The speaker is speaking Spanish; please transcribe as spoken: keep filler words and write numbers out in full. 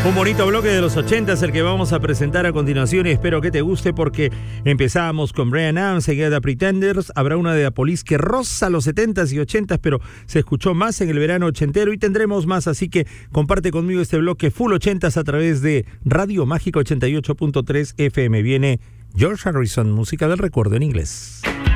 Un bonito bloque de los ochentas el que vamos a presentar a continuación y espero que te guste porque empezamos con Bryan Adams, seguida de Pretenders, habrá una de The Police que roza los setentas y ochentas pero se escuchó más en el verano ochentero y tendremos más, así que comparte conmigo este bloque full ochentas a través de Radio Mágica ochenta y ocho punto tres F M. Viene George Harrison, música del recuerdo en inglés.